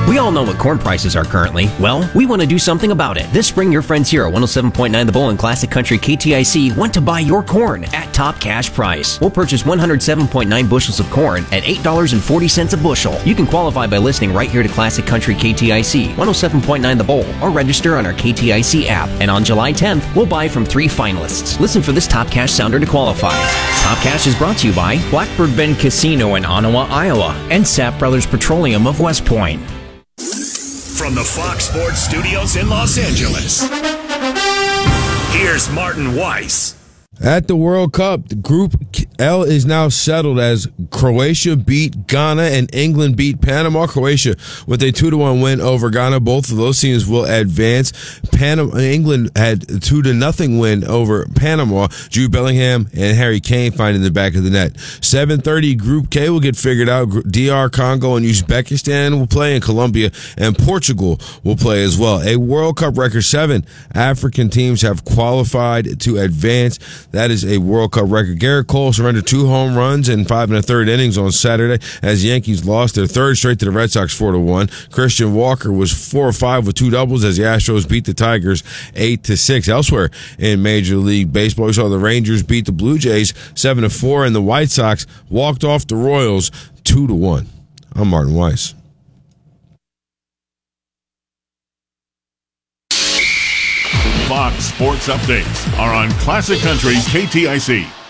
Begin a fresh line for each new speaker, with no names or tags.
We all know what corn prices are currently. Well, we want to do something about it. This spring, your friends here at 107.9 The Bull and Classic Country KTIC want to buy your corn at top cash price. We'll purchase 107.9 bushels of corn at $8.40 a bushel. You can qualify by listening right here to Classic Country KTIC, 107.9 The Bull, or register on our KTIC app. And on July 10th, we'll buy from 3 finalists. Listen for this Top Cash sounder to qualify. Top Cash is brought to you by Blackbird Bend Casino in Ottawa, Iowa, and Sapp Brothers Petroleum of West Point.
From the Fox Sports Studios in Los Angeles, here's Martin Weiss.
At the World Cup, the Group L is now settled as Croatia beat Ghana and England beat Panama. Croatia with a 2-1 win over Ghana. Both of those teams will advance. England had a 2-0 win over Panama. Jude Bellingham and Harry Kane finding the back of the net. 7:30 Group K will get figured out. DR Congo and Uzbekistan will play, and Colombia and Portugal will play as well. A World Cup record 7 African teams have qualified to advance. That is a World Cup record. Garrett Cole surrendered 2 home runs in 5 1/3 innings on Saturday as Yankees lost their 3rd straight to the Red Sox 4-1. Christian Walker was 4 or 5 with 2 doubles as the Astros beat the Tigers 8-6. Elsewhere in Major League Baseball, we saw the Rangers beat the Blue Jays 7-4, and the White Sox walked off the Royals 2-1. I'm Martin Weiss.
Fox Sports Updates are on Classic Country KTIC.